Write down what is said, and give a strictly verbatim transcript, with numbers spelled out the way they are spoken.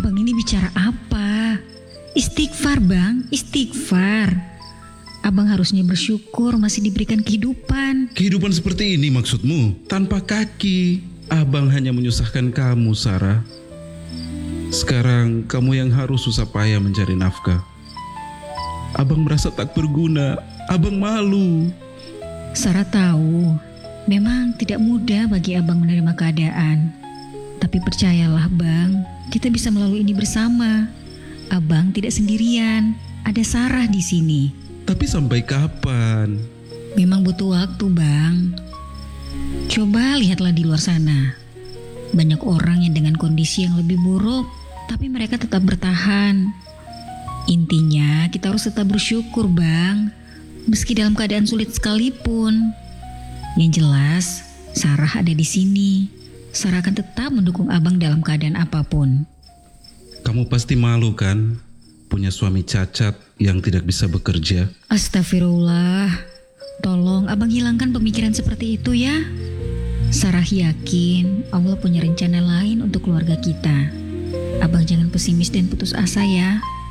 Abang ini bicara apa? Istighfar bang, istighfar. Abang harusnya bersyukur masih diberikan kehidupan. Kehidupan seperti ini maksudmu? Tanpa kaki. Abang hanya menyusahkan kamu, Sarah. Sekarang kamu yang harus susah payah mencari nafkah. Abang merasa tak berguna. Abang malu. Sarah tahu, memang tidak mudah bagi abang menerima keadaan. Tapi percayalah bang, kita bisa melalui ini bersama. Abang tidak sendirian, ada Sarah di sini. Tapi sampai kapan? Memang butuh waktu bang. Coba lihatlah di luar sana. Banyak orang yang dengan kondisi yang lebih buruk, tapi mereka tetap bertahan. Intinya kita harus tetap bersyukur bang, meski dalam keadaan sulit sekalipun. Yang jelas, Sarah ada di sini. Sarah akan tetap mendukung abang dalam keadaan apapun. Kamu pasti malu kan? Punya suami cacat yang tidak bisa bekerja. Astagfirullah. Tolong abang hilangkan pemikiran seperti itu ya. Sarah yakin Allah punya rencana lain untuk keluarga kita. Abang jangan pesimis dan putus asa ya.